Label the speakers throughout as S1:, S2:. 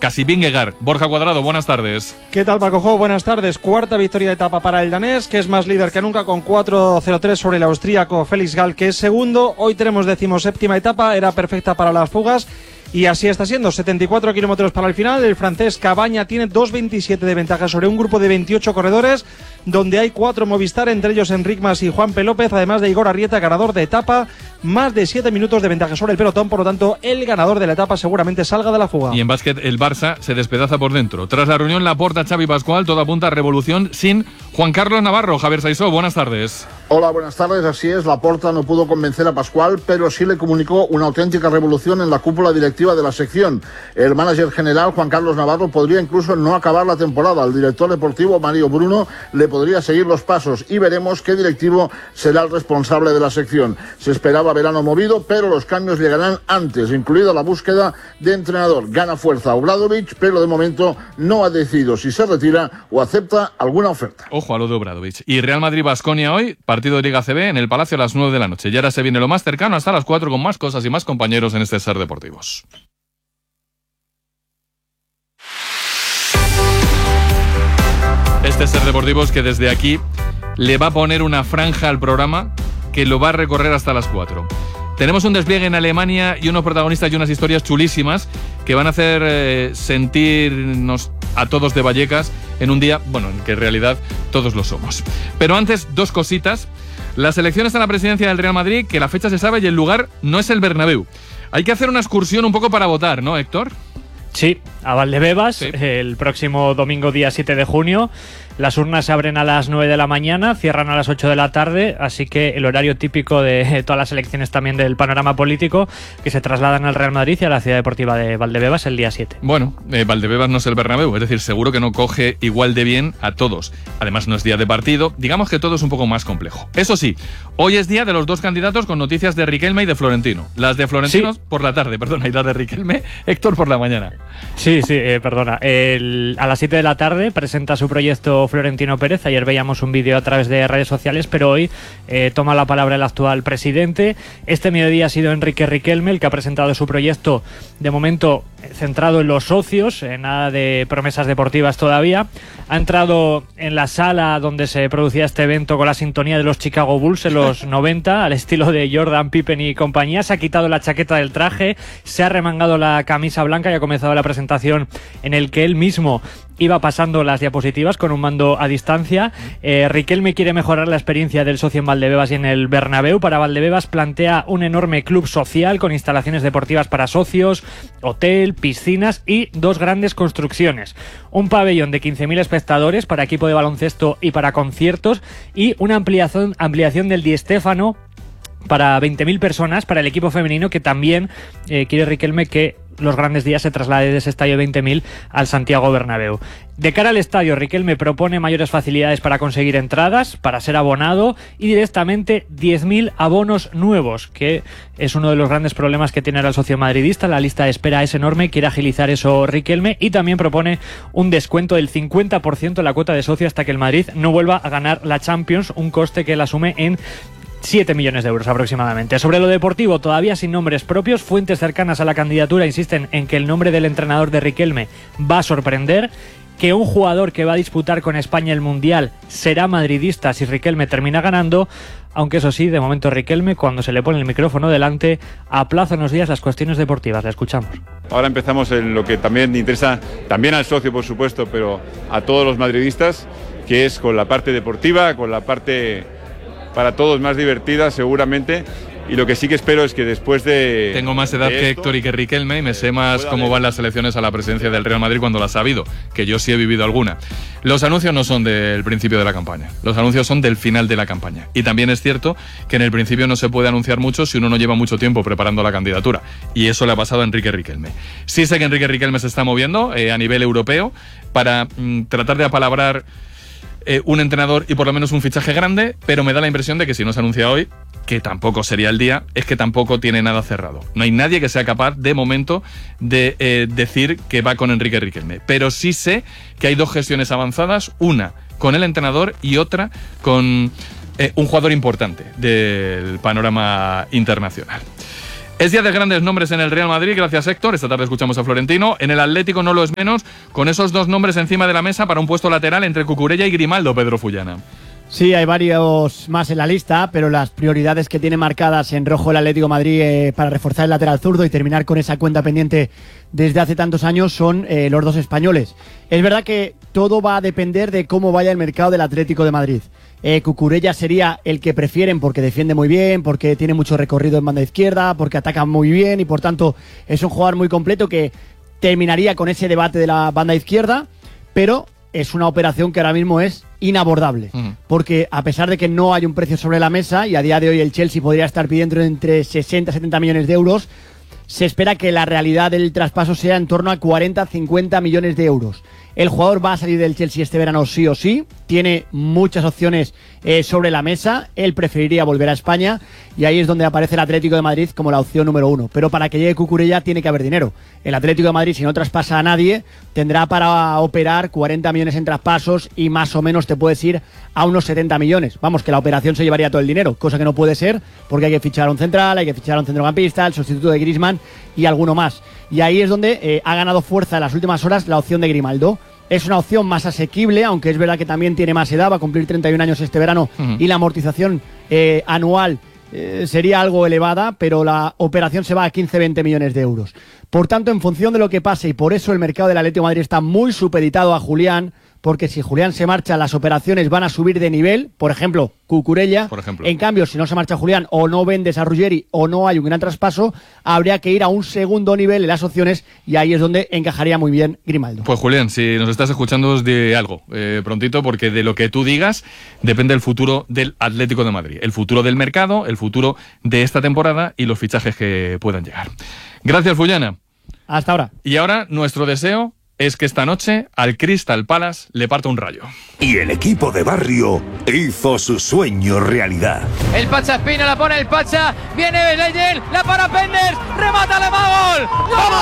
S1: casi Vingegaard. Borja Cuadrado, buenas tardes.
S2: ¿Qué tal, Paco? Buenas tardes. Cuarta victoria de etapa para el danés, que es más líder que nunca con 4.03 sobre el austríaco Felix Gall, que es segundo. Hoy tenemos 17ª etapa, era perfecta para las fugas. Y así está siendo, 74 kilómetros para el final. El francés Cabaña tiene 2.27 de ventaja sobre un grupo de 28 corredores, donde hay 4 Movistar, entre ellos Enric Mas y Juanpe López, además de Igor Arrieta, ganador de etapa, más de 7 minutos de ventaja sobre el pelotón. Por lo tanto, el ganador de la etapa seguramente salga de la fuga.
S1: Y en básquet, el Barça se despedaza por dentro. Tras la reunión Laporta, Xavi Pascual, todo apunta a revolución sin Juan Carlos Navarro. Javier Saisó, buenas tardes.
S3: Hola, buenas tardes. Así es, Laporta no pudo convencer a Pascual, pero sí le comunicó una auténtica revolución en la cúpula directiva de la sección. El mánager general, Juan Carlos Navarro, podría incluso no acabar la temporada. El director deportivo, Mario Bruno, le podría seguir los pasos y veremos qué directivo será el responsable de la sección. Se esperaba verano movido, pero los cambios llegarán antes, incluida la búsqueda de entrenador. Gana fuerza Obradovic, pero de momento no ha decidido si se retira o acepta alguna oferta.
S1: Ojo a lo de Obradovic. Y Real Madrid-Baskonia hoy, partido de Liga CB en el Palacio a las 9 de la noche. Y ahora se viene lo más cercano hasta las 4 con más cosas y más compañeros en este Ser Deportivos. Este Ser Deportivos que desde aquí le va a poner una franja al programa que lo va a recorrer hasta las 4. Tenemos un despliegue en Alemania y unos protagonistas y unas historias chulísimas que van a hacer sentirnos a todos de Vallecas en un día, bueno, en que en realidad todos lo somos. Pero antes, dos cositas. Las elecciones a la presidencia del Real Madrid, que la fecha se sabe y el lugar no es el Bernabéu. Hay que hacer una excursión un poco para votar, ¿no, Héctor?
S4: Sí, a Valdebebas,
S1: sí.
S4: El próximo domingo día 7 de junio. Las urnas se abren a las 9 de la mañana, cierran a las 8 de la tarde, así que el horario típico de todas las elecciones también del panorama político, que se trasladan al Real Madrid y a la ciudad deportiva de Valdebebas el día 7.
S1: Bueno, Valdebebas no es el Bernabéu, es decir, seguro que no coge igual de bien a todos. Además no es día de partido, digamos que todo es un poco más complejo. Eso sí, hoy es día de los dos candidatos con noticias de Riquelme y de Florentino. Las de Florentino sí, por la tarde, perdona, y las de Riquelme, Héctor, por la mañana.
S4: Sí, perdona. A las 7 de la tarde presenta su proyecto Florentino Pérez. Ayer veíamos un vídeo a través de redes sociales, pero hoy toma la palabra el actual presidente. Este mediodía ha sido Enrique Riquelme el que ha presentado su proyecto, de momento centrado en los socios, nada de promesas deportivas todavía. Ha entrado en la sala donde se producía este evento con la sintonía de los Chicago Bulls en los 90, al estilo de Jordan, Pippen y compañía. Se ha quitado la chaqueta del traje, se ha remangado la camisa blanca y ha comenzado la presentación en el que él mismo iba pasando las diapositivas con un mando a distancia. Riquelme quiere mejorar la experiencia del socio en Valdebebas y en el Bernabéu. Para Valdebebas plantea un enorme club social con instalaciones deportivas para socios, hotel, piscinas y dos grandes construcciones. Un pabellón de 15.000 espectadores para equipo de baloncesto y para conciertos y una ampliación del Di Stéfano para 20.000 personas para el equipo femenino, que también quiere Riquelme que los grandes días se traslade de ese estadio 20.000 al Santiago Bernabéu. De cara al estadio, Riquelme propone mayores facilidades para conseguir entradas, para ser abonado y directamente 10.000 abonos nuevos, que es uno de los grandes problemas que tiene ahora el socio madridista. La lista de espera es enorme, quiere agilizar eso Riquelme, y también propone un descuento del 50% en la cuota de socio hasta que el Madrid no vuelva a ganar la Champions, un coste que él asume en 7 millones de euros aproximadamente. Sobre lo deportivo, todavía sin nombres propios, fuentes cercanas a la candidatura insisten en que el nombre del entrenador de Riquelme va a sorprender, que un jugador que va a disputar con España el Mundial será madridista si Riquelme termina ganando, aunque eso sí, de momento Riquelme, cuando se le pone el micrófono delante, aplaza unos días las cuestiones deportivas. La escuchamos.
S5: Ahora empezamos en lo que también interesa, también al socio por supuesto, pero a todos los madridistas, que es con la parte deportiva, con la parte para todos más divertida seguramente, y lo que sí que espero es que después de...
S1: Tengo más edad que Héctor y que Riquelme y me sé más cómo van las elecciones a la presidencia del Real Madrid cuando las ha habido, que yo sí he vivido alguna. Los anuncios no son del principio de la campaña, los anuncios son del final de la campaña. Y también es cierto que en el principio no se puede anunciar mucho si uno no lleva mucho tiempo preparando la candidatura, y eso le ha pasado a Enrique Riquelme. Sí sé que Enrique Riquelme se está moviendo a nivel europeo para tratar de apalabrar un entrenador y por lo menos un fichaje grande, pero me da la impresión de que si no se anuncia hoy, que tampoco sería el día, es que tampoco tiene nada cerrado. No hay nadie que sea capaz de momento de decir que va con Enrique Riquelme, pero sí sé que hay dos gestiones avanzadas, una con el entrenador y otra con un jugador importante del panorama internacional. Es día de grandes nombres en el Real Madrid, gracias Héctor. Esta tarde escuchamos a Florentino. En el Atlético no lo es menos, con esos dos nombres encima de la mesa para un puesto lateral entre Cucurella y Grimaldo, Pedro Fullana.
S6: Sí, hay varios más en la lista, pero las prioridades que tiene marcadas en rojo el Atlético de Madrid para reforzar el lateral zurdo y terminar con esa cuenta pendiente desde hace tantos años son los dos españoles. Es verdad que todo va a depender de cómo vaya el mercado del Atlético de Madrid. Cucurella sería el que prefieren porque defiende muy bien, porque tiene mucho recorrido en banda izquierda, porque ataca muy bien y por tanto es un jugador muy completo que terminaría con ese debate de la banda izquierda, pero es una operación que ahora mismo es inabordable, porque a pesar de que no hay un precio sobre la mesa y a día de hoy el Chelsea podría estar pidiendo entre 60 y 70 millones de euros, se espera que la realidad del traspaso sea en torno a 40-50 millones de euros. El jugador va a salir del Chelsea este verano sí o sí, tiene muchas opciones sobre la mesa, él preferiría volver a España y ahí es donde aparece el Atlético de Madrid como la opción número 1. Pero para que llegue Cucurella tiene que haber dinero. El Atlético de Madrid, si no traspasa a nadie, tendrá para operar 40 millones en traspasos y más o menos te puedes ir a unos 70 millones. Vamos, que la operación se llevaría todo el dinero, cosa que no puede ser porque hay que fichar a un central, hay que fichar a un centrocampista, el sustituto de Griezmann y alguno más. Y ahí es donde ha ganado fuerza en las últimas horas la opción de Grimaldo. Es una opción más asequible, aunque es verdad que también tiene más edad, va a cumplir 31 años este verano y la amortización anual sería algo elevada, pero la operación se va a 15-20 millones de euros. Por tanto, en función de lo que pase, y por eso el mercado del Atlético de Madrid está muy supeditado a Julián, porque si Julián se marcha, las operaciones van a subir de nivel, por ejemplo, Cucurella. En cambio, si no se marcha Julián o no vendes a Ruggeri o no hay un gran traspaso, habría que ir a un segundo nivel en las opciones y ahí es donde encajaría muy bien Grimaldo.
S1: Pues Julián, si nos estás escuchando, os diré algo prontito, porque de lo que tú digas depende el futuro del Atlético de Madrid, el futuro del mercado, el futuro de esta temporada y los fichajes que puedan llegar. Gracias, Fullana.
S6: Hasta ahora.
S1: Y ahora, nuestro deseo es que esta noche al Crystal Palace le parta un rayo.
S7: Y el equipo de barrio hizo su sueño realidad.
S8: El Pacha Espina la pone el Pacha, viene Leyen, la para Penders, remata le va gol.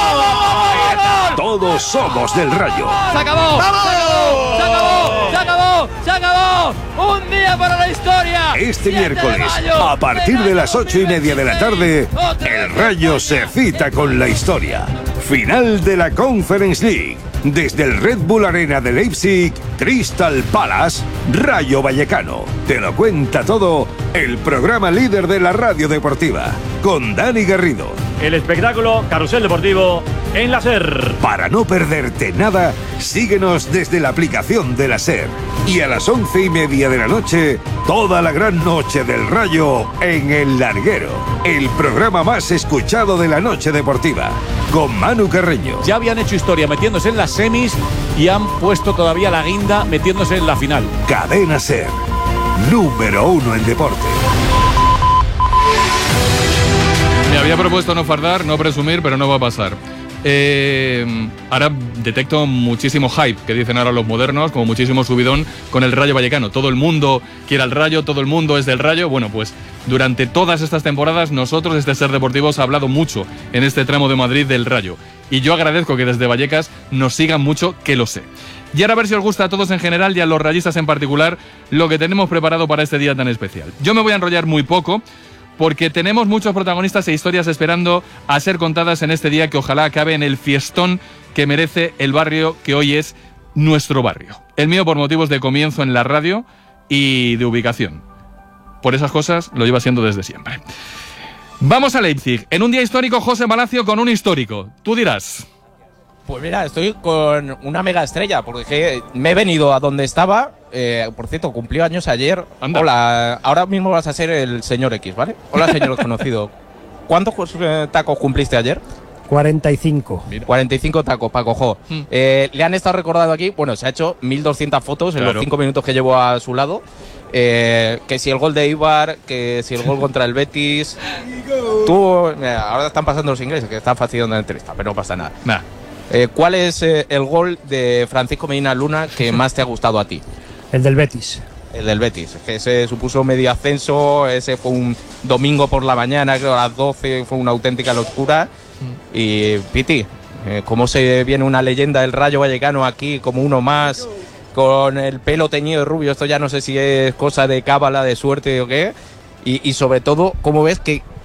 S8: ¡Gol!
S7: Todos somos del Rayo.
S8: Se acabó. ¡Vamos! Se acabó. Se acabó. Se acabó. Un día para la historia.
S7: Este miércoles, a partir de las 8:30 de la tarde, el Rayo se cita con la historia. Final de la Conference League. Desde el Red Bull Arena de Leipzig, Crystal Palace, Rayo Vallecano. Te lo cuenta todo el programa líder de la radio deportiva, con Dani Garrido.
S9: El espectáculo Carrusel Deportivo en la SER.
S7: Para no perderte nada, síguenos desde la aplicación de la SER. Y a las 11:30 de la noche, toda la gran noche del Rayo en El Larguero. El programa más escuchado de la noche deportiva, con Manu Carreño.
S10: Ya habían hecho historia metiéndose en las semis y han puesto todavía la guinda metiéndose en la final.
S7: Cadena SER, número 1 en deporte.
S1: Me había propuesto no fardar, no presumir, pero no va a pasar. Ahora detecto muchísimo hype, que dicen ahora los modernos, como muchísimo subidón con el Rayo Vallecano. Todo el mundo quiere al Rayo, todo el mundo es del Rayo. Bueno, pues durante todas estas temporadas nosotros desde SER Deportivos ha hablado mucho en este tramo de Madrid del Rayo. Y yo agradezco que desde Vallecas nos sigan mucho, que lo sé. Y ahora a ver si os gusta a todos en general y a los rayistas en particular lo que tenemos preparado para este día tan especial. Yo me voy a enrollar muy poco, porque tenemos muchos protagonistas e historias esperando a ser contadas en este día que ojalá acabe en el fiestón que merece el barrio que hoy es nuestro barrio. El mío por motivos de comienzo en la radio y de ubicación. Por esas cosas lo lleva siendo desde siempre. Vamos a Leipzig. En un día histórico, José Palacio con un histórico. Tú dirás.
S11: Pues mira, estoy con una mega estrella, porque me he venido a donde estaba. Por cierto, cumplió años ayer.
S1: Anda.
S11: Hola, ahora mismo vas a ser el señor X, ¿vale? Hola, señor desconocido. ¿Cuántos tacos cumpliste ayer?
S6: 45.
S1: Mira.
S11: 45 tacos, Paco Jo. Le han estado recordando aquí, bueno, se ha hecho 1200 fotos en los 5 minutos que llevo a su lado. Que si el gol de Ibar, que si el gol contra el Betis. Ahora están pasando los ingleses, que están fastidiando la entrevista, pero no pasa nada.
S1: Nah.
S11: ¿Cuál es el gol de Francisco Medina Luna que más te ha gustado a ti?
S6: El del Betis.
S11: El del Betis, que ese supuso medio ascenso, ese fue un domingo por la mañana, creo a las 12, fue una auténtica locura. Y Piti, ¿cómo se viene una leyenda del Rayo Vallecano aquí como uno más, con el pelo teñido de rubio? Esto ya no sé si es cosa de cábala, de suerte o qué. Y sobre todo, ¿cómo ves que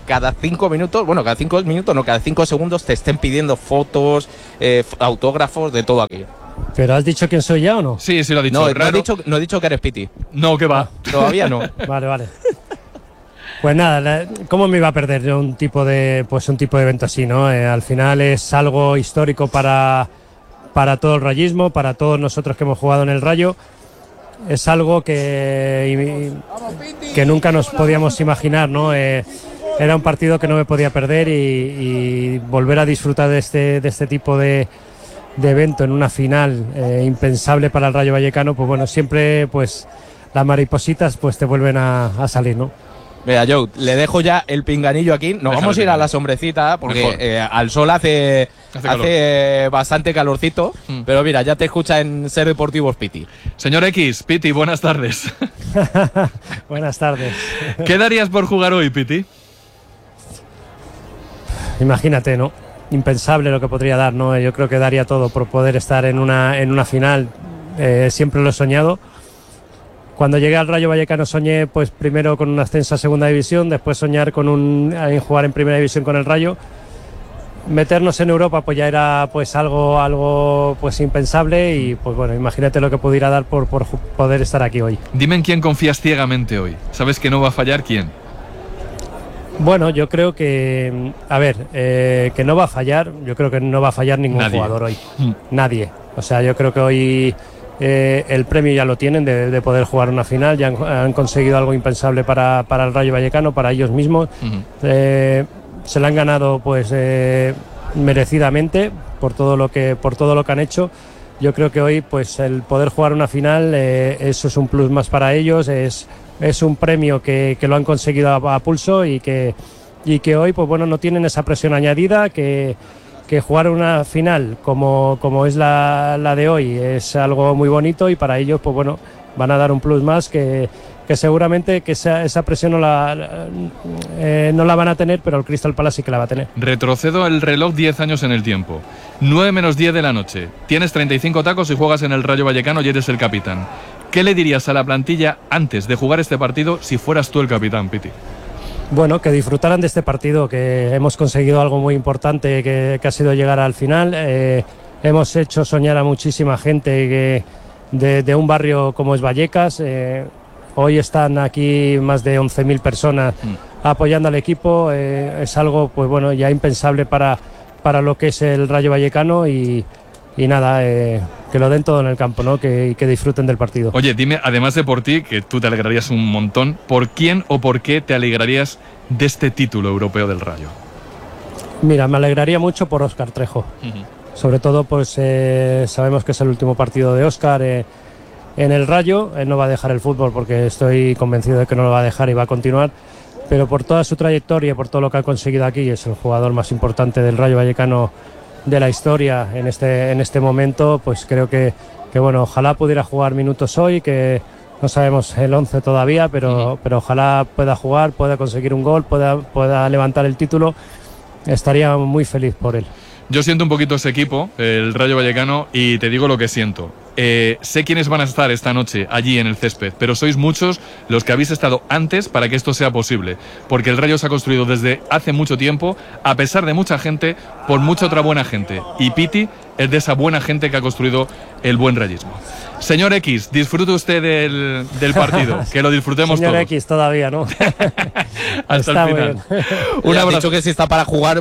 S11: cada 5 minutos, bueno, cada 5 minutos, no, cada 5 segundos te estén pidiendo fotos, autógrafos, de todo aquí.
S12: ¿Pero has dicho quién soy ya o no?
S1: Sí, lo ha dicho.
S11: No he dicho que eres Piti.
S1: No, que va.
S11: Todavía no.
S12: Vale. Pues nada, ¿cómo me iba a perder yo un tipo de evento así, ¿no? Al final es algo histórico para todo el rayismo, para todos nosotros que hemos jugado en el Rayo. Es algo que nunca nos podíamos imaginar, ¿no? Era un partido que no me podía perder y volver a disfrutar de este tipo de evento en una final impensable para el Rayo Vallecano, pues bueno, siempre pues las maripositas pues te vuelven a salir, ¿no?
S11: Mira, Joe, le dejo ya el pinganillo aquí. Nos vamos a ir a la sombrecita porque al sol hace bastante calorcito. Pero mira, ya te escucha en Ser Deportivos Piti.
S1: Señor X, Piti, buenas tardes.
S12: Buenas tardes.
S1: ¿Qué darías por jugar hoy, Piti?
S12: Imagínate, ¿no? Impensable lo que podría dar, ¿no? Yo creo que daría todo por poder estar en una final. Siempre lo he soñado. Cuando llegué al Rayo Vallecano soñé pues primero con un ascenso a segunda división, después soñar en jugar en primera división con el Rayo. Meternos en Europa pues ya era pues algo pues impensable y pues bueno, imagínate lo que pudiera dar por poder estar aquí hoy.
S1: Dime en quién confías ciegamente hoy. ¿Sabes que no va a fallar quién?
S12: Bueno, yo creo que que no va a fallar, yo creo que no va a fallar ningún jugador hoy. Nadie. O sea, yo creo que hoy el premio ya lo tienen de poder jugar una final, ya han conseguido algo impensable para el Rayo Vallecano, para ellos mismos. Se la han ganado pues merecidamente por todo lo que han hecho. Yo creo que hoy pues el poder jugar una final, eso es un plus más para ellos, es un premio que lo han conseguido a pulso y que hoy pues bueno, no tienen esa presión añadida, que jugar una final como es la de hoy es algo muy bonito y para ellos pues bueno, van a dar un plus más que seguramente que esa presión no la van a tener, pero el Crystal Palace sí que la va a tener.
S1: Retrocedo el reloj 10 años en el tiempo. 9 menos 10 de la noche. Tienes 35 tacos y juegas en el Rayo Vallecano y eres el capitán. ¿Qué le dirías a la plantilla antes de jugar este partido si fueras tú el capitán, Piti?
S12: Bueno, que disfrutaran de este partido, que hemos conseguido algo muy importante que ha sido llegar al final. Hemos hecho soñar a muchísima gente de un barrio como es Vallecas. Hoy están aquí más de 11.000 personas apoyando al equipo. Es algo pues bueno, ya impensable para lo que es el Rayo Vallecano y nada, que lo den todo en el campo, ¿no? Que disfruten del partido.
S1: Oye, dime, además de por ti, que tú te alegrarías un montón, ¿por quién o por qué te alegrarías de este título europeo del Rayo?
S12: Mira, me alegraría mucho por Óscar Trejo. Sobre todo, pues sabemos que es el último partido de Óscar en el Rayo. Él no va a dejar el fútbol porque estoy convencido de que no lo va a dejar y va a continuar. Pero por toda su trayectoria, por todo lo que ha conseguido aquí, es el jugador más importante del Rayo Vallecano de la historia en este momento. Pues creo que bueno, ojalá pudiera jugar minutos hoy, que no sabemos el 11 todavía, pero ojalá pueda jugar, pueda conseguir un gol, pueda levantar el título. Estaría muy feliz por él.
S1: Yo siento un poquito ese equipo, el Rayo Vallecano, y te digo lo que siento. Sé quiénes van a estar esta noche allí en el césped, pero sois muchos los que habéis estado antes para que esto sea posible, porque el Rayo se ha construido desde hace mucho tiempo, a pesar de mucha gente, por mucha otra buena gente, y Piti es de esa buena gente que ha construido el buen rayismo. Señor X, disfrute usted del partido, que lo disfrutemos
S12: Señor
S1: todos.
S12: X todavía, ¿no?
S1: Hasta el final.
S11: Un abrazo. Dicho que si está para jugar,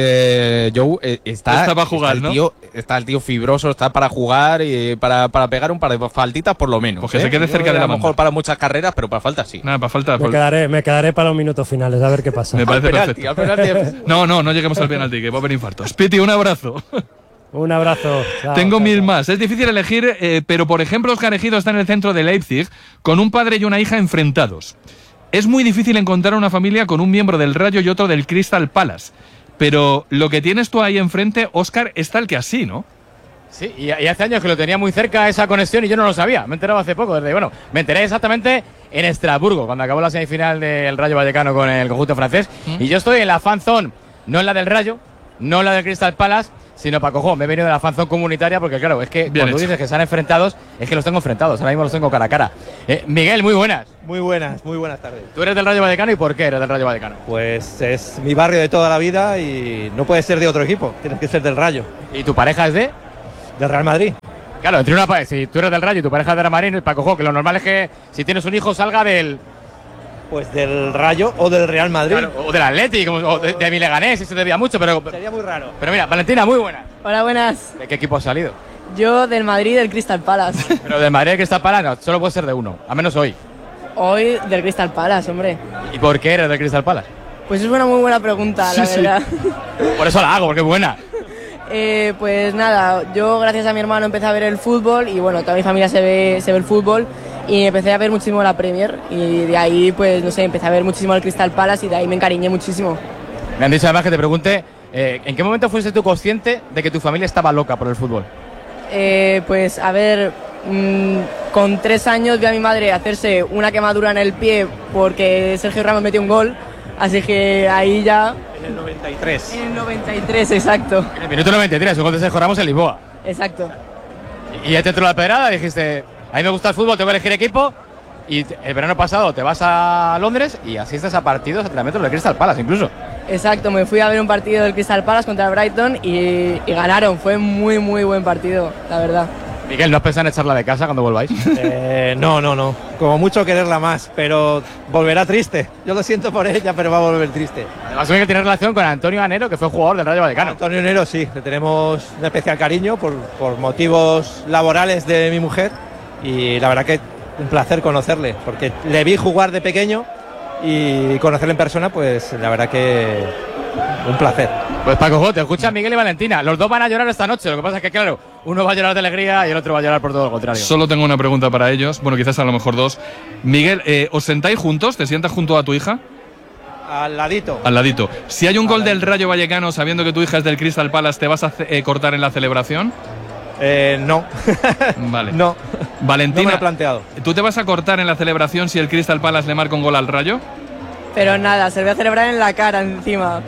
S11: Joe, está
S1: para jugar, ¿no?
S11: Está el tío fibroso, está para jugar y para pegar un par de faltitas por lo menos.
S1: Porque se quede cerca de la
S11: a lo mejor para muchas carreras, pero para faltas sí.
S1: Nada, para faltas.
S12: Me quedaré para los minutos finales, a ver qué pasa.
S1: Me parece perfecto. No lleguemos al penalti, que va a haber infartos. Piti, un abrazo.
S12: Un abrazo.
S1: Tengo mil más. Es difícil elegir, pero por ejemplo Óscar Ejido está en el centro de Leipzig con un padre y una hija enfrentados. Es muy difícil encontrar una familia con un miembro del Rayo y otro del Crystal Palace. Pero lo que tienes tú ahí enfrente, Óscar, es tal que así, ¿no?
S8: Sí, y hace años que lo tenía muy cerca esa conexión y yo no lo sabía. Me he enterado hace poco. Me enteré exactamente en Estrasburgo, cuando acabó la semifinal del Rayo Vallecano con el conjunto francés. Y yo estoy en la fan zone, no en la del Rayo, no en la del Crystal Palace, sino Paco, me he venido de la fanzone comunitaria porque, claro, es que
S1: Bien
S8: cuando
S1: hecho.
S8: dices que están enfrentados, es que los tengo enfrentados. Ahora mismo los tengo cara a cara. Miguel, muy buenas.
S13: Muy buenas tardes.
S8: ¿Tú eres del Rayo Vallecano y por qué eres del Rayo Vallecano?
S13: Pues es mi barrio de toda la vida y no puede ser de otro equipo, tienes que ser del Rayo.
S8: ¿Y tu pareja es de?
S13: Del Real Madrid.
S8: Claro, entre una pareja, si tú eres del Rayo y tu pareja es de Real Madrid, Paco, que lo normal es que si tienes un hijo salga del...
S13: Pues del Rayo o del Real Madrid.
S8: Claro, o del Atlético, o de mi Leganés, eso te debía mucho, pero...
S13: Sería muy raro.
S8: Pero mira, Valentina, muy buena.
S14: Hola, buenas.
S8: ¿De qué equipo has salido?
S14: Yo del Madrid, del Crystal Palace.
S8: Pero del Madrid que está para, no, solo puede ser de uno, a menos hoy.
S14: Hoy del Crystal Palace, hombre.
S8: ¿Y por qué eres del Crystal Palace?
S14: Pues es una muy buena pregunta, la verdad.
S8: Por eso la hago, porque es buena.
S14: Pues nada, yo gracias a mi hermano empecé a ver el fútbol y bueno, toda mi familia se ve el fútbol y empecé a ver muchísimo la Premier y de ahí pues no sé, empecé a ver muchísimo el Crystal Palace y de ahí me encariñé muchísimo.
S8: Me han dicho además que te pregunte, ¿en qué momento fuiste tú consciente de que tu familia estaba loca por el fútbol?
S14: Pues a ver, con 3 años vi a mi madre hacerse una quemadura en el pie porque Sergio Ramos metió un gol, así que ahí ya...
S13: En el 93.
S14: En el 93, exacto.
S8: En el minuto 93, un gol de Sergio Ramos en Lisboa.
S14: Exacto.
S8: Y ya te entró la pedrada, dijiste, a mí me gusta el fútbol, tengo que elegir equipo. Y el verano pasado te vas a Londres y asistes a partidos, a entrenamientos del Crystal Palace incluso.
S14: Exacto, me fui a ver un partido del Crystal Palace contra el Brighton y ganaron. Fue muy buen partido, la verdad.
S8: Miguel, ¿no has pensado en echarla de casa cuando volváis?
S13: No. Como mucho quererla más, pero volverá triste. Yo lo siento por ella, pero va a volver triste.
S8: Además, que tiene relación con Antonio Anero, que fue jugador del Rayo Vallecano.
S13: Antonio Anero sí, le tenemos un especial cariño por motivos laborales de mi mujer y la verdad que un placer conocerle, porque le vi jugar de pequeño y conocerle en persona, pues la verdad que un placer.
S8: Pues Paco, te escuchan Miguel y Valentina. Los dos van a llorar esta noche. Lo que pasa es que, claro, uno va a llorar de alegría y el otro va a llorar por todo lo contrario.
S1: Solo tengo una pregunta para ellos. Bueno, quizás a lo mejor dos. Miguel, ¿os sentáis juntos? ¿Te sientas junto a tu hija?
S13: Al ladito.
S1: Al ladito. Si hay un gol del Rayo Vallecano, sabiendo que tu hija es del Crystal Palace, ¿te vas a cortar en la celebración?
S13: No.
S1: Vale.
S13: No.
S1: Valentina,
S13: no me lo he planteado.
S1: ¿Tú te vas a cortar en la celebración si el Crystal Palace le marca un gol al Rayo?
S14: Pero nada, se lo voy a celebrar en la cara encima.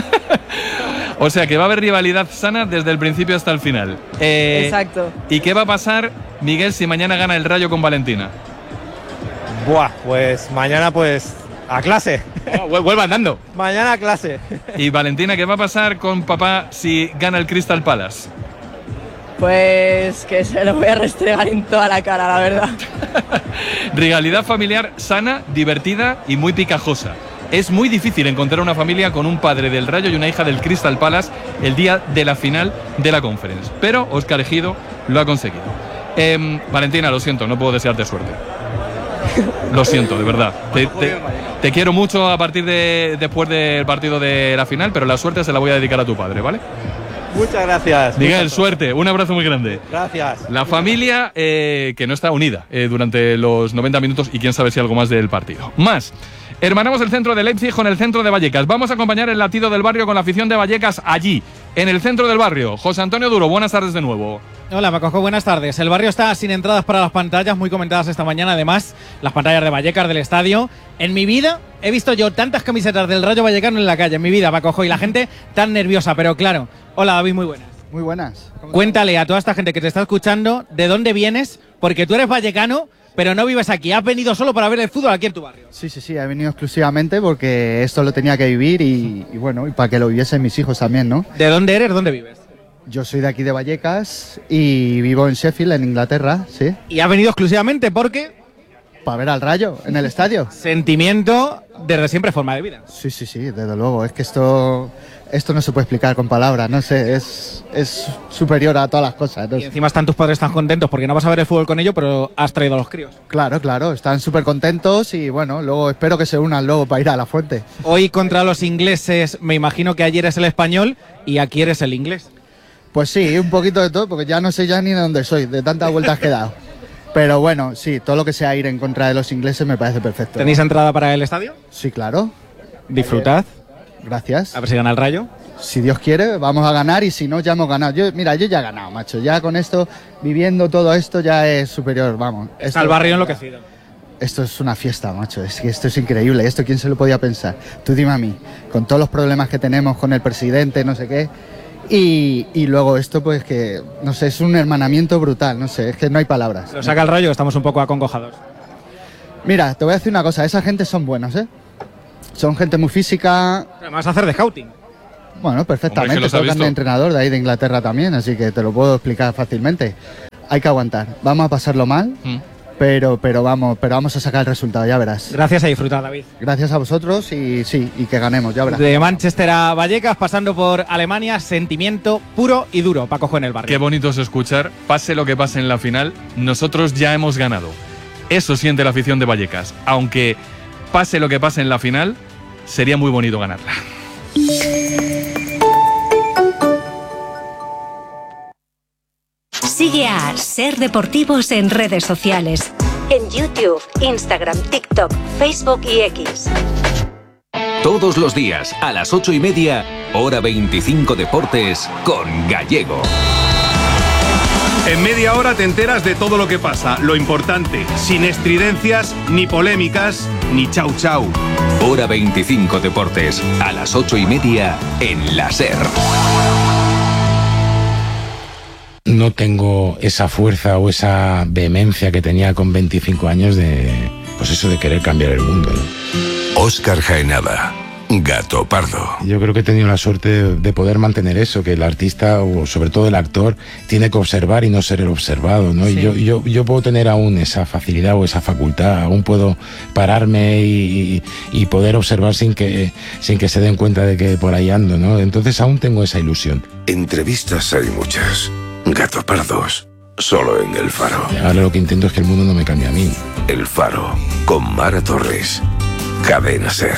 S1: O sea que va a haber rivalidad sana desde el principio hasta el final.
S14: Exacto.
S1: ¿Y qué va a pasar, Miguel, si mañana gana el Rayo con Valentina?
S13: Buah, pues mañana pues a clase.
S8: Vuelva andando.
S13: Mañana a clase.
S1: Y Valentina, ¿qué va a pasar con papá si gana el Crystal Palace?
S14: Pues que se lo voy a restregar en toda la cara, la verdad.
S1: Rivalidad familiar sana, divertida y muy picajosa. Es muy difícil encontrar una familia con un padre del Rayo y una hija del Crystal Palace el día de la final de la Conference. Pero Óscar Ejido lo ha conseguido. Valentina, lo siento, no puedo desearte suerte. Lo siento, de verdad. Te quiero mucho a partir de después del partido de la final, pero la suerte se la voy a dedicar a tu padre, ¿vale?
S13: Muchas gracias.
S1: Miguel, suerte, un abrazo muy grande.
S13: Gracias.
S1: La familia que no está unida durante los 90 minutos y quién sabe si algo más del partido. Más. Hermanamos el centro de Leipzig con el centro de Vallecas. Vamos a acompañar el latido del barrio con la afición de Vallecas allí, en el centro del barrio. José Antonio Duro, buenas tardes de nuevo.
S15: Hola, Paco, buenas tardes. El barrio está sin entradas para las pantallas, muy comentadas esta mañana, además, las pantallas de Vallecas del estadio. En mi vida he visto yo tantas camisetas del Rayo Vallecano en la calle, en mi vida, Paco, y la gente tan nerviosa, pero claro. Hola, David, muy buenas.
S16: Muy buenas.
S15: Cuéntale a toda esta gente que te está escuchando de dónde vienes, porque tú eres vallecano, pero no vives aquí. Has venido solo para ver el fútbol aquí en tu barrio.
S16: Sí, he venido exclusivamente porque esto lo tenía que vivir y bueno, y para que lo viviesen mis hijos también, ¿no?
S15: ¿De dónde eres? ¿Dónde vives?
S16: Yo soy de aquí de Vallecas y vivo en Sheffield, en Inglaterra, sí.
S15: ¿Y has venido exclusivamente porque?
S16: Para ver al Rayo en el estadio.
S15: Sentimiento desde siempre, forma de vida.
S16: Sí, desde luego. Es que esto no se puede explicar con palabras, no sé, es superior a todas las cosas.
S15: Y encima están tus padres tan contentos porque no vas a ver el fútbol con ellos, pero has traído a los críos.
S16: Claro, están súper contentos y bueno, luego espero que se unan luego para ir a la fuente.
S15: Hoy contra los ingleses, me imagino que ayer es el español y aquí eres el inglés.
S16: Pues sí, un poquito de todo, porque ya no sé ya ni de dónde soy, de tantas vueltas que he dado. Pero bueno, sí, todo lo que sea ir en contra de los ingleses me parece perfecto.
S15: ¿Tenéis entrada para el estadio?
S16: Sí, claro.
S15: Disfrutad.
S16: Gracias.
S15: A ver si gana el Rayo.
S16: Si Dios quiere, vamos a ganar y si no, ya hemos ganado. Yo ya he ganado, macho. Ya con esto, viviendo todo esto, ya es superior, vamos.
S15: Está el barrio enloquecido.
S16: Esto es una fiesta, macho. Es que esto es increíble. ¿Esto quién se lo podía pensar? Tú dime a mí, con todos los problemas que tenemos con el presidente, no sé qué, Y luego esto, pues que, no sé, es un hermanamiento brutal, no sé, es que no hay palabras.
S15: Lo saca el Rayo, estamos un poco acongojados.
S16: Mira, te voy a decir una cosa, esa gente son buenos, ¿eh? Son gente muy física.
S15: Me vas a hacer de scouting.
S16: Bueno, perfectamente, tocan de entrenador de ahí de Inglaterra también, así que te lo puedo explicar fácilmente. Hay que aguantar, vamos a pasarlo mal, pero vamos a sacar el resultado, ya verás.
S15: Gracias, a disfrutar, David.
S16: Gracias a vosotros y sí, y que ganemos, ya verás.
S15: De Manchester a Vallecas, pasando por Alemania, sentimiento puro y duro, Paco Jo en el barrio.
S1: Qué bonito es escuchar, pase lo que pase en la final, nosotros ya hemos ganado. Eso siente la afición de Vallecas, aunque pase lo que pase en la final, sería muy bonito ganarla.
S17: Sigue a Ser Deportivos en redes sociales. En YouTube, Instagram, TikTok, Facebook y X.
S18: Todos los días, a las 8:30, Hora 25 Deportes, con Gallego.
S19: En media hora te enteras de todo lo que pasa, lo importante, sin estridencias, ni polémicas, ni chau chau.
S18: Hora 25 Deportes, a las 8:30, en la SER.
S20: No tengo esa fuerza o esa vehemencia que tenía con 25 años de querer cambiar el mundo, ¿no?
S7: Óscar Jaenada, Gato Pardo.
S20: Yo creo que he tenido la suerte de poder mantener eso, que el artista o sobre todo el actor tiene que observar y no ser el observado, ¿no? Sí. Y yo puedo tener aún esa facilidad o esa facultad, aún puedo pararme y poder observar sin que se den cuenta de que por ahí ando, ¿no? Entonces aún tengo esa ilusión.
S7: Entrevistas hay muchas. Gato Pardos, solo en El Faro.
S20: Ahora lo que intento es que el mundo no me cambie a mí.
S7: El Faro, con Mara Torres. Cadena SER.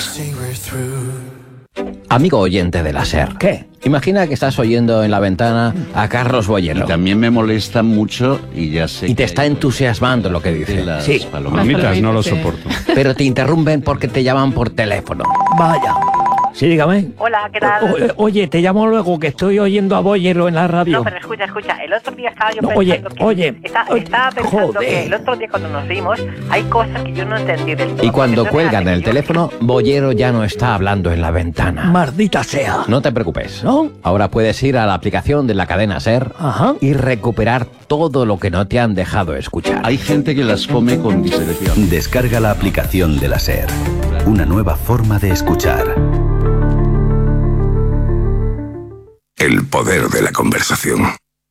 S21: Amigo oyente de la SER. ¿Qué? Imagina que estás oyendo en la ventana a Carlos Boyero.
S22: Y también me molesta mucho y ya sé.
S21: Y te está entusiasmando lo que dice.
S22: Sí. Palomitas no lo soporto.
S21: Pero te interrumpen porque te llaman por teléfono. Vaya. Sí, dígame.
S23: Hola, ¿qué tal?
S21: Oye, te llamo luego que estoy oyendo a Boyero en la radio.
S23: No, pero escucha. El otro día estaba yo pensando estaba pensando que el otro día cuando nos vimos hay cosas que yo no entendí del todo.
S21: Y cuando cuelgan el teléfono, Boyero ya no está hablando en la ventana. Maldita sea. No te preocupes. ¿No? Ahora puedes ir a la aplicación de la cadena SER y recuperar todo lo que no te han dejado escuchar.
S22: Hay gente que las come con discreción.
S24: Descarga la aplicación de la SER. Una nueva forma de escuchar.
S7: El poder de la conversación.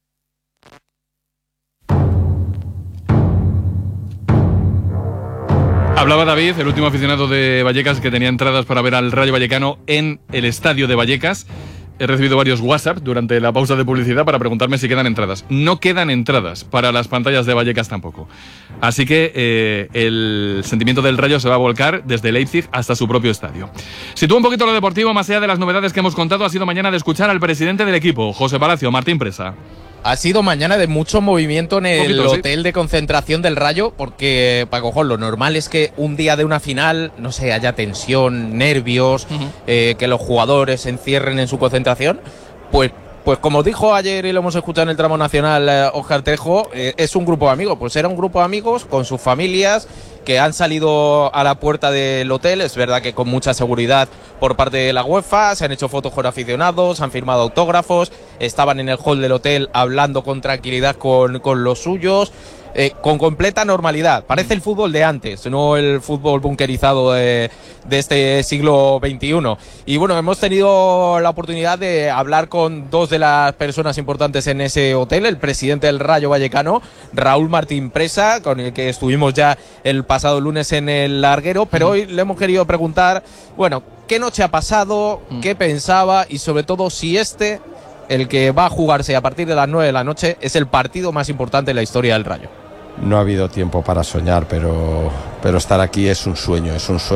S1: Hablaba David, el último aficionado de Vallecas que tenía entradas para ver al Rayo Vallecano en el estadio de Vallecas. He recibido varios WhatsApp durante la pausa de publicidad para preguntarme si quedan entradas. No quedan entradas para las pantallas de Vallecas tampoco. Así que el sentimiento del Rayo se va a volcar desde Leipzig hasta su propio estadio. Sitúa un poquito lo deportivo, más allá de las novedades que hemos contado, ha sido mañana de escuchar al presidente del equipo, José Palacio, Martín Presa.
S11: Ha sido mañana de mucho movimiento en el hotel de concentración del Rayo, porque, Paco Jo, lo normal es que un día de una final, no sé, haya tensión, nervios, que los jugadores se encierren en su concentración. Pues como dijo ayer y lo hemos escuchado en el tramo nacional Óscar Trejo, es un grupo de amigos. Pues era un grupo de amigos con sus familias que han salido a la puerta del hotel. Es verdad que con mucha seguridad por parte de la UEFA, se han hecho fotos con aficionados, han firmado autógrafos, estaban en el hall del hotel hablando con tranquilidad con los suyos. Con completa normalidad. Parece el fútbol de antes, no el fútbol bunkerizado de este siglo XXI. Y bueno, hemos tenido la oportunidad de hablar con dos de las personas importantes en ese hotel, el presidente del Rayo Vallecano, Raúl Martín Presa, con el que estuvimos ya el pasado lunes en el Larguero, pero hoy le hemos querido preguntar, bueno, qué noche ha pasado, qué pensaba y sobre todo si el que va a jugarse a partir de las 9 de la noche, es el partido más importante en la historia del Rayo.
S25: No ha habido tiempo para soñar, pero estar aquí es un sueño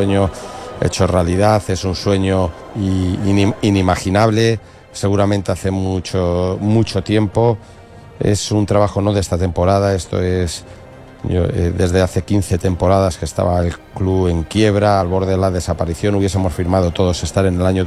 S25: hecho realidad, es un sueño inimaginable, seguramente hace mucho tiempo. Es un trabajo no de esta temporada, esto es desde hace 15 temporadas que estaba el club en quiebra, al borde de la desaparición. Hubiésemos firmado todos estar en el año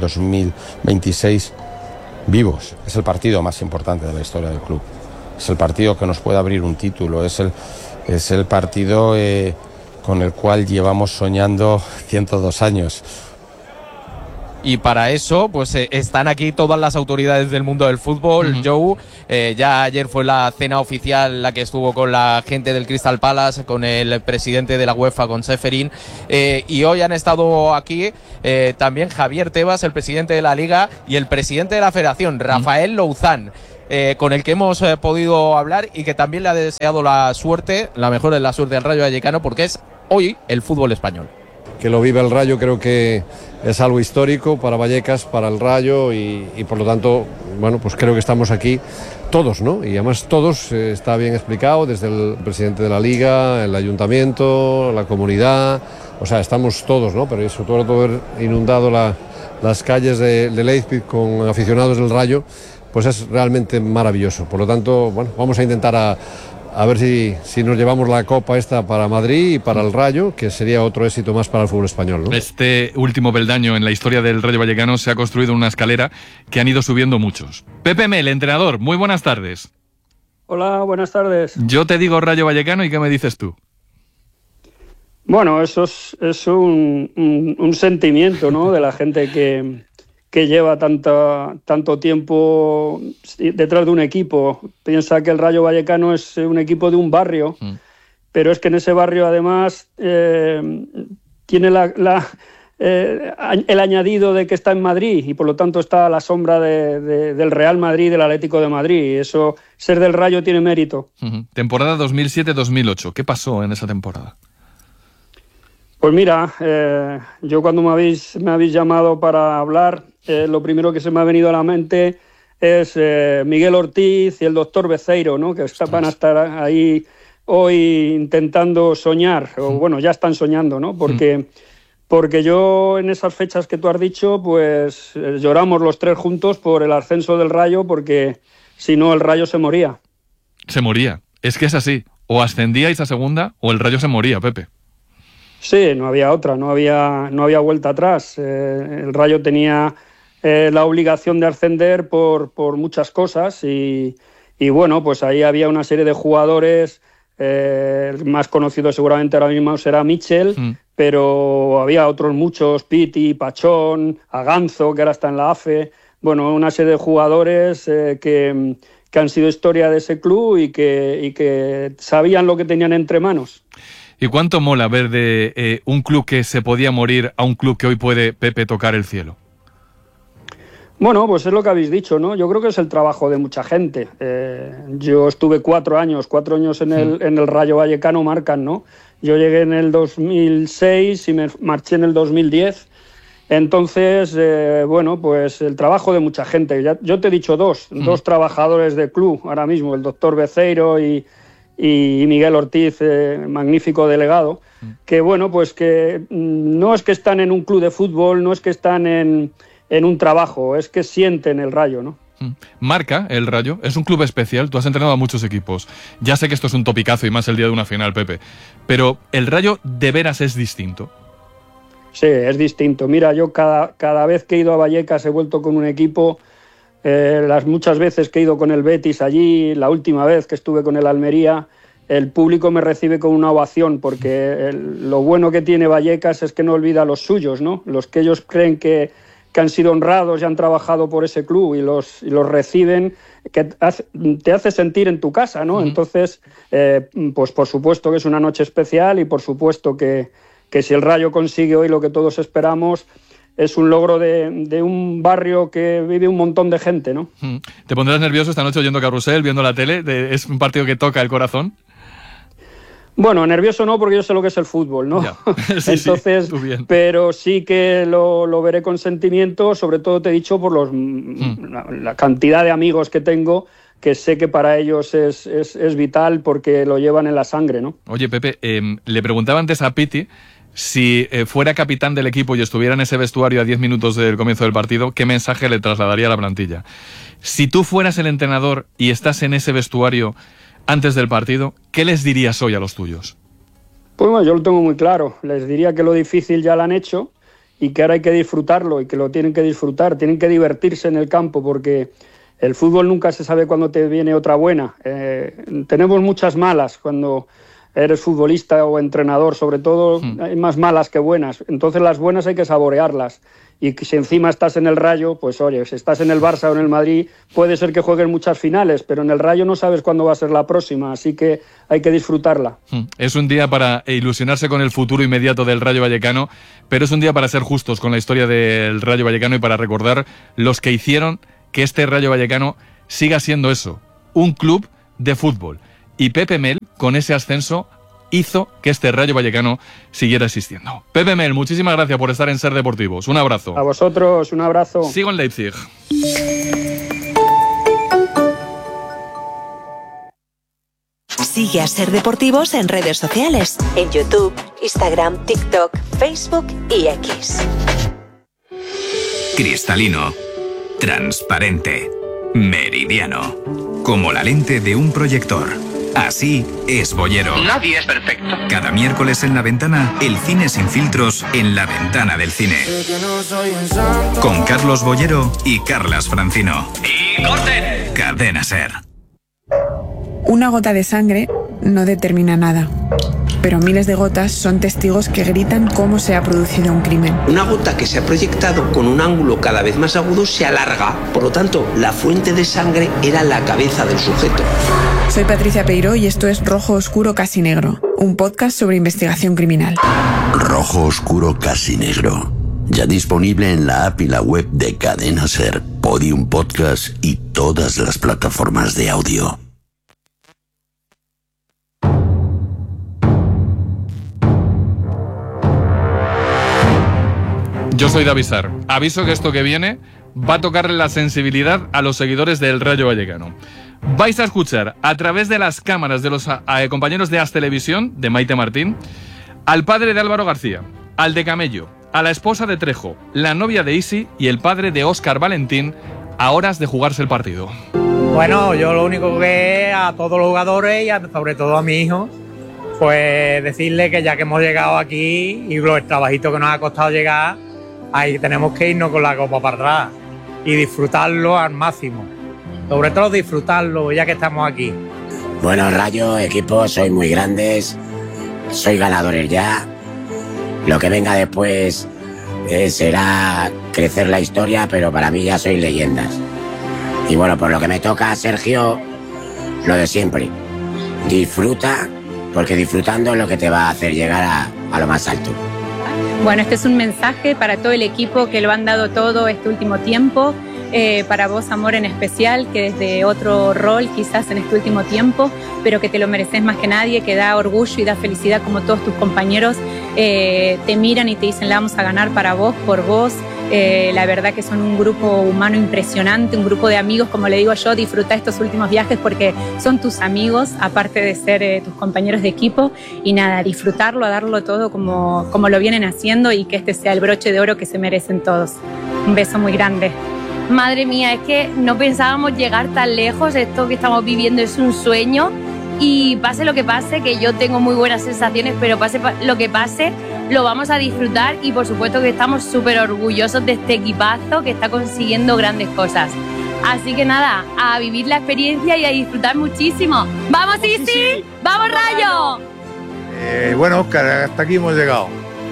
S25: 2026 vivos. Es el partido más importante de la historia del club. Es el partido que nos puede abrir un título. Es el partido con el cual llevamos soñando 102 años.
S11: y para eso pues están aquí todas las autoridades del mundo del fútbol. Joe, ya ayer fue la cena oficial la que estuvo con la gente del Crystal Palace, con el presidente de la UEFA, con Ceferin, y hoy han estado aquí también Javier Tebas, el presidente de la Liga, y el presidente de la Federación, Rafael Louzán, con el que hemos podido hablar y que también le ha deseado la mejor de la suerte al Rayo Vallecano, porque es hoy el fútbol español.
S2: Que lo vive el Rayo, creo que es algo histórico para Vallecas, para el Rayo, y por lo tanto, bueno, pues creo que estamos aquí todos, ¿no? Y además todos, está bien explicado, desde el presidente de la Liga, el ayuntamiento, la comunidad, o sea, estamos todos, ¿no? Pero sobre todo haber inundado las calles de Leipzig con aficionados del Rayo, pues es realmente maravilloso. Por lo tanto, bueno, vamos a intentar a ver si nos llevamos la copa esta para Madrid y para el Rayo, que sería otro éxito más para el fútbol español, ¿no?
S1: Este último peldaño en la historia del Rayo Vallecano se ha construido en una escalera que han ido subiendo muchos. Pepe Mel, entrenador, muy buenas tardes.
S3: Hola, buenas tardes.
S1: Yo te digo Rayo Vallecano, ¿y qué me dices tú?
S3: Bueno, eso es un sentimiento, ¿no?, de la gente que lleva tanto tiempo detrás de un equipo. Piensa que el Rayo Vallecano es un equipo de un barrio, pero es que en ese barrio además tiene el añadido de que está en Madrid y por lo tanto está a la sombra del Real Madrid y del Atlético de Madrid. Eso, ser del Rayo tiene mérito.
S1: Temporada 2007-2008. ¿Qué pasó en esa temporada?
S3: Pues mira, yo cuando me habéis llamado para hablar, lo primero que se me ha venido a la mente es Miguel Ortiz y el doctor Beceiro, ¿no?, que van a estar ahí hoy intentando soñar, o bueno, ya están soñando, ¿no? Porque yo en esas fechas que tú has dicho, pues lloramos los tres juntos por el ascenso del Rayo, porque si no el Rayo se moría.
S1: Se moría. Es que es así. O ascendíais a segunda o el Rayo se moría, Pepe.
S3: Sí, no había otra, no había vuelta atrás. El Rayo tenía la obligación de ascender por muchas cosas y bueno, pues ahí había una serie de jugadores, el más conocido seguramente ahora mismo será Michel, pero había otros muchos, Piti, Pachón, Aganzo, que ahora está en la AFE, bueno, una serie de jugadores que han sido historia de ese club y que sabían lo que tenían entre manos.
S1: ¿Y cuánto mola ver de un club que se podía morir a un club que hoy puede, Pepe, tocar el cielo?
S3: Bueno, pues es lo que habéis dicho, ¿no? Yo creo que es el trabajo de mucha gente. Yo estuve 4 años en el Rayo Vallecano, marcan, ¿no? Yo llegué en el 2006 y me marché en el 2010. Entonces, bueno, pues el trabajo de mucha gente. Yo te he dicho dos trabajadores del club ahora mismo, el doctor Beceiro y Miguel Ortiz, magnífico delegado, que bueno, pues que no es que están en un club de fútbol, no es que están en un trabajo, es que sienten el Rayo, ¿no?
S1: Marca el Rayo, es un club especial, tú has entrenado a muchos equipos. Ya sé que esto es un topicazo y más el día de una final, Pepe, pero el Rayo de veras es distinto.
S3: Sí, es distinto. Mira, yo cada vez que he ido a Vallecas he vuelto con un equipo. Las muchas veces que he ido con el Betis allí, la última vez que estuve con el Almería, el público me recibe con una ovación, porque lo bueno que tiene Vallecas es que no olvida a los suyos, ¿no? Los que ellos creen que han sido honrados y han trabajado por ese club y los reciben, que te hace sentir en tu casa, ¿no? Entonces, pues por supuesto que es una noche especial y por supuesto que si el Rayo consigue hoy lo que todos esperamos, es un logro de un barrio que vive un montón de gente, ¿no?
S1: ¿Te pondrás nervioso esta noche oyendo Carrusel, viendo la tele? ¿Es un partido que toca el corazón?
S3: Bueno, nervioso no, porque yo sé lo que es el fútbol, ¿no? Sí, entonces, sí, pero sí que lo veré con sentimiento, sobre todo te he dicho por la cantidad de amigos que tengo, que sé que para ellos es vital porque lo llevan en la sangre, ¿no?
S1: Oye, Pepe, le preguntaba antes a Piti, si fuera capitán del equipo y estuviera en ese vestuario a 10 minutos del comienzo del partido, ¿qué mensaje le trasladaría a la plantilla? Si tú fueras el entrenador y estás en ese vestuario antes del partido, ¿qué les dirías hoy a los tuyos?
S3: Pues bueno, yo lo tengo muy claro. Les diría que lo difícil ya lo han hecho y que ahora hay que disfrutarlo y que lo tienen que disfrutar, tienen que divertirse en el campo porque el fútbol nunca se sabe cuándo te viene otra buena. Tenemos muchas malas cuando eres futbolista o entrenador, sobre todo, hay más malas que buenas. Entonces las buenas hay que saborearlas. Y si encima estás en el Rayo, pues oye, si estás en el Barça o en el Madrid, puede ser que jueguen muchas finales, pero en el Rayo no sabes cuándo va a ser la próxima, así que hay que disfrutarla.
S1: Es un día para ilusionarse con el futuro inmediato del Rayo Vallecano, pero es un día para ser justos con la historia del Rayo Vallecano y para recordar los que hicieron que este Rayo Vallecano siga siendo eso, un club de fútbol. Y Pepe Mel, con ese ascenso, hizo que este Rayo Vallecano siguiera existiendo. Pepe Mel, muchísimas gracias por estar en Ser Deportivos. Un abrazo.
S3: A vosotros, un abrazo.
S1: Sigo en Leipzig.
S17: Sigue a Ser Deportivos en redes sociales. En YouTube, Instagram, TikTok, Facebook y X.
S4: Cristalino. Transparente. Meridiano. Como la lente de un proyector. Así es Boyero.
S5: Nadie es perfecto.
S4: Cada miércoles en La Ventana, el cine sin filtros en la ventana del cine. Con Carlos Boyero y Carlas Francino.
S5: ¡Y corten!
S4: Cadena Ser.
S6: Una gota de sangre no determina nada, pero miles de gotas son testigos que gritan cómo se ha producido un crimen.
S9: Una gota que se ha proyectado con un ángulo cada vez más agudo se alarga, por lo tanto, la fuente de sangre era la cabeza del sujeto.
S6: Soy Patricia Peiró y esto es Rojo Oscuro Casi Negro, un podcast sobre investigación criminal.
S24: Rojo Oscuro Casi Negro, ya disponible en la app y la web de Cadena Ser, Podium Podcast y todas las plataformas de audio.
S1: Yo soy David Sar. Aviso que esto que viene va a tocarle la sensibilidad a los seguidores del Rayo Vallecano. Vais a escuchar a través de las cámaras de los compañeros de As Televisión, de Maite Martín, al padre de Álvaro García, al de Camello, a la esposa de Trejo, la novia de Isi y el padre de Óscar Valentín a horas de jugarse el partido.
S10: Bueno, yo lo único que a todos los jugadores y sobre todo a mi hijo, pues decirle que ya que hemos llegado aquí y los trabajitos que nos ha costado llegar, ahí tenemos que irnos con la copa para atrás y disfrutarlo al máximo. Sobre todo disfrutarlo ya que estamos aquí.
S26: Bueno, Rayo, equipo, sois muy grandes, sois ganadores ya. Lo que venga después será crecer la historia, pero para mí ya sois leyendas. Y bueno, por lo que me toca, Sergio, lo de siempre. Disfruta, porque disfrutando es lo que te va a hacer llegar a lo más alto.
S27: Bueno, este es un mensaje para todo el equipo que lo han dado todo este último tiempo. Para vos, Amor, en especial, que desde otro rol quizás en este último tiempo, pero que te lo mereces más que nadie, que da orgullo y da felicidad como todos tus compañeros te miran y te dicen la vamos a ganar para vos, por vos. La verdad que son un grupo humano impresionante, un grupo de amigos, como le digo yo, disfruta estos últimos viajes porque son tus amigos, aparte de ser tus compañeros de equipo, y nada, disfrutarlo, a darlo todo como lo vienen haciendo y que este sea el broche de oro que se merecen todos. Un beso muy grande.
S28: Madre mía, es que no pensábamos llegar tan lejos, esto que estamos viviendo es un sueño y pase lo que pase, que yo tengo muy buenas sensaciones, pero pase lo que pase, lo vamos a disfrutar y por supuesto que estamos súper orgullosos de este equipazo que está consiguiendo grandes cosas. Así que nada, a vivir la experiencia y a disfrutar muchísimo. ¡Vamos, Isi! Sí. ¡Vamos, Rayo!
S29: Bueno, Óscar, hasta aquí hemos llegado.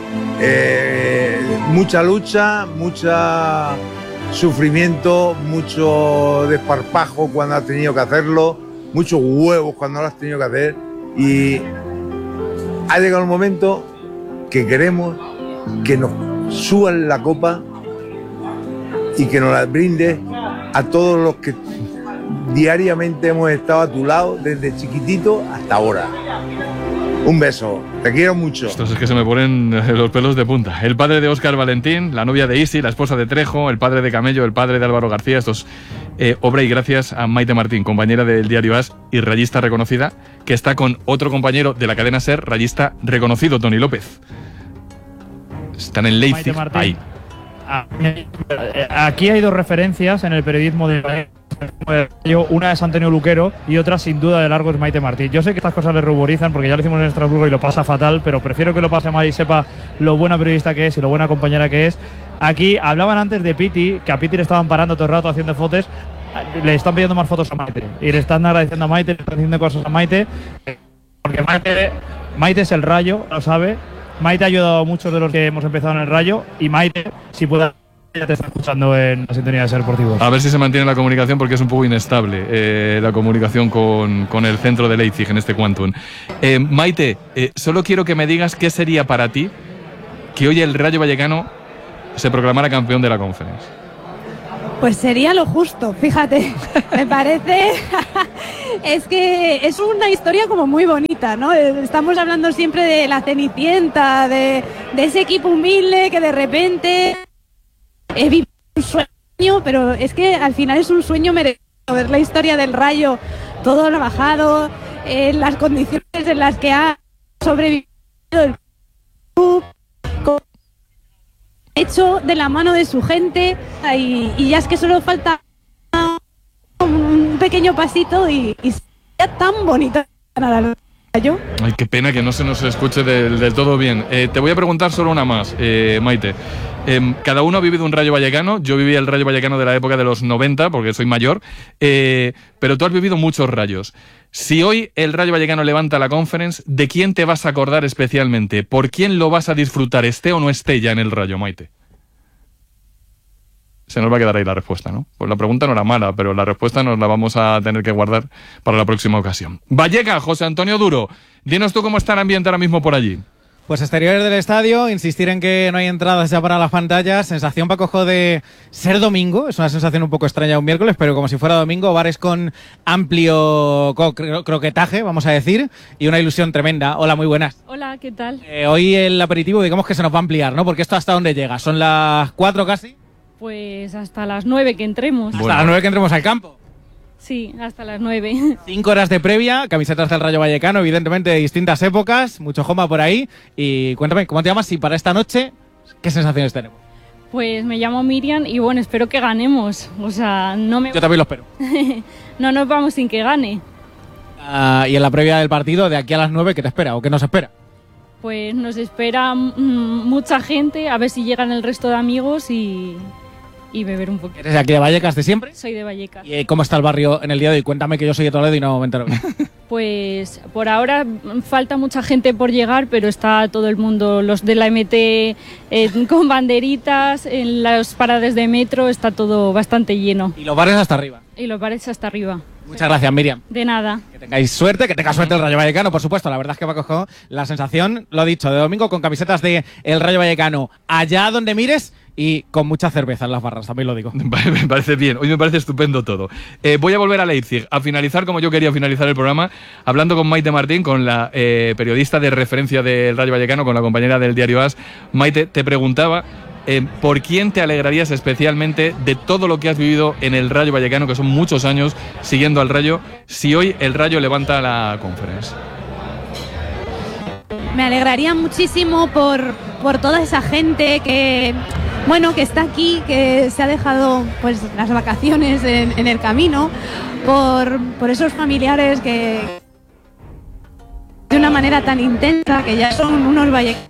S29: Mucha lucha, mucha sufrimiento, mucho desparpajo cuando has tenido que hacerlo, muchos huevos cuando lo has tenido que hacer, y ha llegado el momento que queremos que nos suban la copa y que nos la brindes a todos los que diariamente hemos estado a tu lado desde chiquitito hasta ahora. Un beso, te quiero mucho.
S1: Estos es que se me ponen los pelos de punta. El padre de Óscar Valentín, la novia de Isi, la esposa de Trejo, el padre de Camello, el padre de Álvaro García. Estos obra y gracias a Maite Martín, compañera del diario As y rayista reconocida, que está con otro compañero de la cadena SER, rayista reconocido, Tony López. Están en Leipzig, ahí.
S30: Aquí hay dos referencias en el periodismo de una es Antonio Luquero y otra sin duda de largo es Maite Martín. Yo sé que estas cosas le ruborizan porque ya lo hicimos en Estrasburgo y lo pasa fatal, pero prefiero que lo pase mal y sepa lo buena periodista que es y lo buena compañera que es. Aquí hablaban antes de Piti, que a Piti le estaban parando todo el rato haciendo fotos. Le están pidiendo más fotos a Maite y le están agradeciendo a Maite, le están diciendo cosas a Maite, porque Maite Maite es el Rayo, lo sabe. Maite ha ayudado a muchos de los que hemos empezado en el Rayo y Maite, si puede, ya te está escuchando en la sintonía de Ser Deportivos.
S1: A ver si se mantiene la comunicación porque es un poco inestable la comunicación con el centro de Leipzig en este Quantum. Maite, solo quiero que me digas qué sería para ti que hoy el Rayo Vallecano se proclamara campeón de la Conference.
S8: Pues sería lo justo, fíjate, me parece, es que es una historia como muy bonita, ¿no? Estamos hablando siempre de la Cenicienta, de ese equipo humilde que de repente he vivido un sueño, pero es que al final es un sueño merecido, ver la historia del Rayo, todo trabajado, las condiciones en las que ha sobrevivido el club, hecho de la mano de su gente y ya es que solo falta un pequeño pasito y sería tan bonito ganar al Rayo.
S1: Ay, qué pena que no se nos escuche del todo bien. Te voy a preguntar solo una más, Maite. Cada uno ha vivido un Rayo Vallecano. Yo viví el Rayo Vallecano de la época de los 90 porque soy mayor, pero tú has vivido muchos Rayos. Si hoy el Rayo Vallecano levanta la Conference, ¿de quién te vas a acordar especialmente? ¿Por quién lo vas a disfrutar, esté o no esté ya en el Rayo, Maite? Se nos va a quedar ahí la respuesta, ¿no? Pues la pregunta no era mala, pero la respuesta nos la vamos a tener que guardar para la próxima ocasión. Vallecas, José Antonio Duro, dinos tú cómo está el ambiente ahora mismo por allí.
S12: Pues exteriores del estadio, insistir en que no hay entradas ya para las pantallas, sensación Paco de ser domingo, es una sensación un poco extraña un miércoles, pero como si fuera domingo, bares con amplio croquetaje, vamos a decir, y una ilusión tremenda. Hola, muy buenas.
S27: Hola, ¿qué tal?
S12: Hoy el aperitivo digamos que se nos va a ampliar, ¿no? Porque esto hasta dónde llega, son las 4 casi.
S27: Pues hasta las 9 que entremos.
S12: Hasta las 9 que entremos al campo.
S27: Sí, hasta las 9.
S12: 5 horas de previa, camisetas del Rayo Vallecano, evidentemente de distintas épocas, mucho joma por ahí. Y cuéntame, ¿cómo te llamas? Y para esta noche, ¿qué sensaciones tenemos?
S27: Pues me llamo Miriam y bueno, espero que ganemos. O sea, no me...
S12: Yo también lo espero.
S27: No nos vamos sin que gane.
S12: Y en la previa del partido, de aquí a las 9, ¿qué te espera o qué nos espera?
S27: Pues nos espera mucha gente, a ver si llegan el resto de amigos y beber un poquito.
S12: ¿Eres de aquí de Vallecas de siempre?
S27: Soy de Vallecas.
S12: ¿Y cómo está el barrio en el día de hoy? Cuéntame, que yo soy de Toledo y no me entero.
S27: Pues por ahora falta mucha gente por llegar, pero está todo el mundo, los de la MT con banderitas, en las paradas de metro, está todo bastante lleno.
S12: Y los bares hasta arriba.
S27: Y los bares hasta arriba.
S12: Muchas gracias, Miriam.
S27: De nada.
S12: Que tengáis suerte, que tenga suerte el Rayo Vallecano, por supuesto. La verdad es que me ha cogido la sensación, lo he dicho, de domingo con camisetas de el Rayo Vallecano allá donde mires y con mucha cerveza en las barras, también lo digo.
S1: Me parece bien, hoy me parece estupendo todo. Voy a volver a Leipzig, a finalizar como yo quería finalizar el programa, hablando con Maite Martín, con la periodista de referencia del Rayo Vallecano, con la compañera del diario AS. Maite, te preguntaba... ¿por quién te alegrarías especialmente de todo lo que has vivido en el Rayo Vallecano, que son muchos años siguiendo al Rayo, si hoy el Rayo levanta la Conference?
S8: Me alegraría muchísimo por toda esa gente que está aquí, que se ha dejado pues las vacaciones en el camino, por esos familiares que de una manera tan intensa, que ya son unos vallecanos,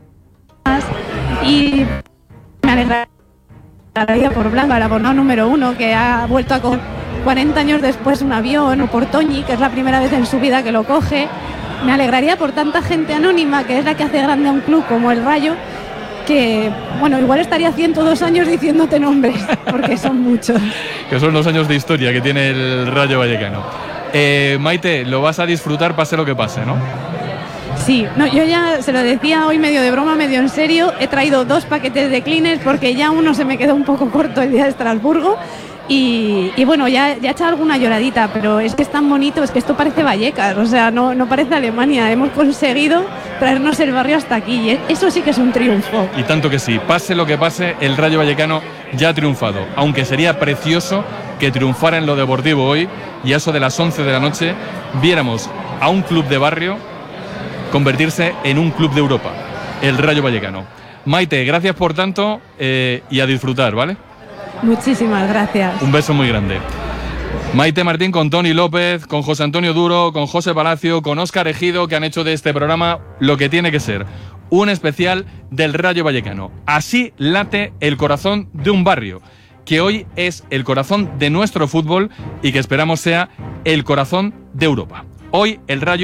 S8: y me alegraría por Blanca, la abonado número 1, que ha vuelto a coger 40 años después un avión, o por Toñi, que es la primera vez en su vida que lo coge. Me alegraría por tanta gente anónima, que es la que hace grande a un club como el Rayo, que, igual estaría 102 años diciéndote nombres, porque son muchos.
S1: Que son los años de historia que tiene el Rayo Vallecano. Maite, lo vas a disfrutar pase lo que pase, ¿no?
S8: Sí, yo ya se lo decía hoy medio de broma, medio en serio. He traído 2 paquetes de Kleenex porque ya uno se me quedó un poco corto el día de Estrasburgo. Y ya he echado alguna lloradita, pero es que es tan bonito, es que esto parece Vallecas, o sea, no parece Alemania. Hemos conseguido traernos el barrio hasta aquí y eso sí que es un triunfo.
S1: Y tanto que sí, pase lo que pase, el Rayo Vallecano ya ha triunfado, aunque sería precioso que triunfara en lo deportivo hoy y a eso de las 11 de la noche viéramos a un club de barrio convertirse en un club de Europa, el Rayo Vallecano. Maite, gracias por tanto y a disfrutar, ¿vale?
S8: Muchísimas gracias.
S1: Un beso muy grande. Maite Martín con Tony López, con José Antonio Duro, con José Palacio, con Óscar Ejido, que han hecho de este programa lo que tiene que ser, un especial del Rayo Vallecano. Así late el corazón de un barrio, que hoy es el corazón de nuestro fútbol y que esperamos sea el corazón de Europa. Hoy el Rayo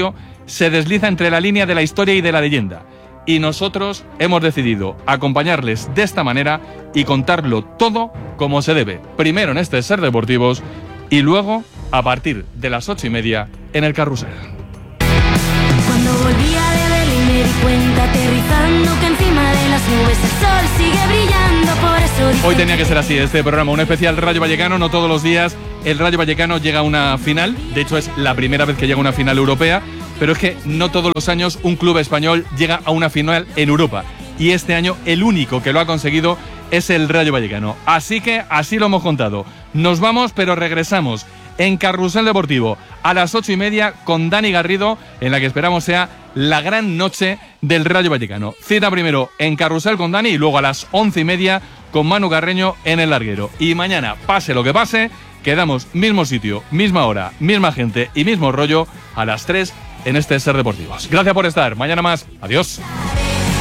S1: se desliza entre la línea de la historia y de la leyenda. Y nosotros hemos decidido acompañarles de esta manera y contarlo todo como se debe. Primero en este Ser Deportivos y luego a partir de las 8:30 en el Carrusel.
S13: Cuando volvía de Berlín me di cuenta aterrizando que encima de las nubes el sol sigue brillando, por eso
S1: Hoy tenía que ser así este programa, un especial Rayo Vallecano. No todos los días el Rayo Vallecano llega a una final, de hecho es la primera vez que llega a una final europea, pero es que no todos los años un club español llega a una final en Europa, y este año el único que lo ha conseguido es el Rayo Vallecano. Así que así lo hemos contado. Nos vamos, pero regresamos en Carrusel Deportivo a las 8:30 con Dani Garrido, en la que esperamos sea la gran noche del Rayo Vallecano. Cita primero en Carrusel con Dani y luego a las 11:30 con Manu Carreño en El Larguero. Y mañana, pase lo que pase, quedamos mismo sitio, misma hora, misma gente y mismo rollo a las 3 en este Ser Deportivos. Gracias por estar. Mañana más. Adiós.